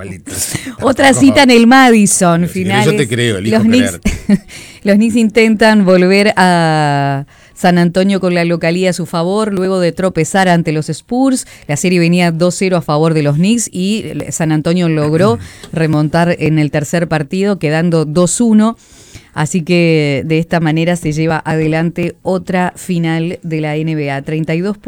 igualito. Otra cita en el Madison, Pero finales. yo te creo, elijo los Knicks, los Knicks intentan volver a San Antonio con la localía a su favor luego de tropezar ante los Spurs. La serie venía 2-0 a favor de los Knicks y San Antonio logró remontar en el tercer partido, quedando 2-1. Así que de esta manera se lleva adelante otra final de la NBA. 32